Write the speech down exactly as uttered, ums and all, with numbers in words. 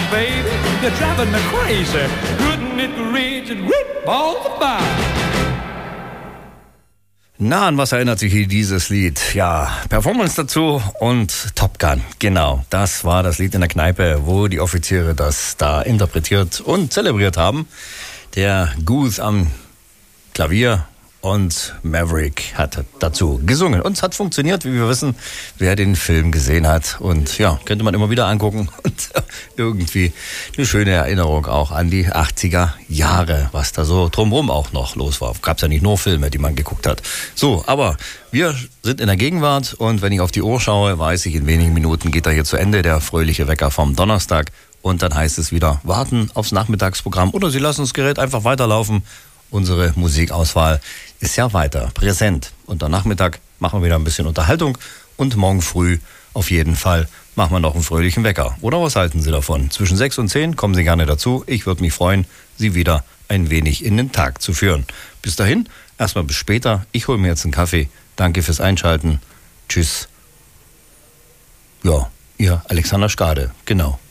baby, you're driving me crazy. Couldn't it reach and whip all the bar? Na, an was erinnert sich hier dieses Lied? Ja, Performance dazu und Top Gun. Genau, das war das Lied in der Kneipe, wo die Offiziere das da interpretiert und zelebriert haben. Der Guth am Klavier und Maverick hat dazu gesungen. Und es hat funktioniert, wie wir wissen, wer den Film gesehen hat. Und ja, könnte man immer wieder angucken. Und irgendwie eine schöne Erinnerung auch an die achtziger Jahre, was da so drumherum auch noch los war. Gab es ja nicht nur Filme, die man geguckt hat. So, aber wir sind in der Gegenwart und wenn ich auf die Uhr schaue, weiß ich, in wenigen Minuten geht er hier zu Ende, der fröhliche Wecker vom Donnerstag. Und dann heißt es wieder, warten aufs Nachmittagsprogramm oder Sie lassen das Gerät einfach weiterlaufen. Unsere Musikauswahl ist ja weiter präsent. Und am Nachmittag machen wir wieder ein bisschen Unterhaltung und morgen früh auf jeden Fall machen wir noch einen fröhlichen Wecker. Oder was halten Sie davon? Zwischen sechs und zehn kommen Sie gerne dazu. Ich würde mich freuen, Sie wieder ein wenig in den Tag zu führen. Bis dahin, erstmal bis später. Ich hole mir jetzt einen Kaffee. Danke fürs Einschalten. Tschüss. Ja, Ihr Alexander Skade. Genau.